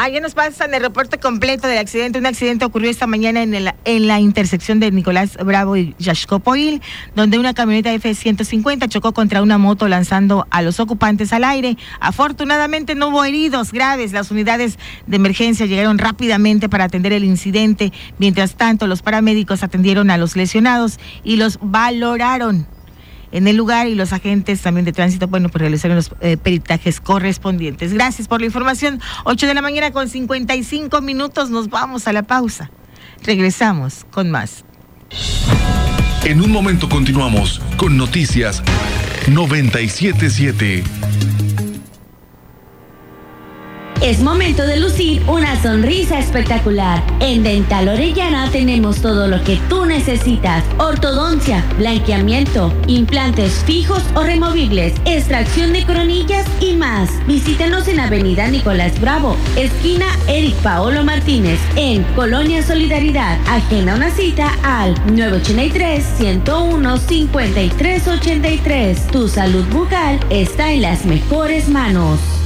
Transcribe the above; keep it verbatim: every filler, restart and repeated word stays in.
Ayer nos pasan el reporte completo del accidente. Un accidente ocurrió esta mañana en, el, en la intersección de Nicolás Bravo y Yaxcopoil, donde una camioneta F ciento cincuenta chocó contra una moto lanzando a los ocupantes al aire. Afortunadamente no hubo heridos graves. Las unidades de emergencia llegaron rápidamente para atender el incidente. Mientras tanto, los paramédicos atendieron a los lesionados y los valoraron en el lugar, y los agentes también de tránsito, bueno, pues realizaron los eh, peritajes correspondientes. Gracias por la información. ocho de la mañana con cincuenta y cinco minutos, nos vamos a la pausa. Regresamos con más. En un momento continuamos con Noticias noventa y siete punto siete. Es momento de lucir una sonrisa espectacular. En Dental Orellana tenemos todo lo que tú necesitas: ortodoncia, blanqueamiento, implantes fijos o removibles, extracción de coronillas y más. Visítanos en Avenida Nicolás Bravo, esquina Eric Paolo Martínez, en Colonia Solidaridad. Agenda una cita al nueve ocho tres, uno cero uno, cinco tres ocho tres. Tu salud bucal está en las mejores manos.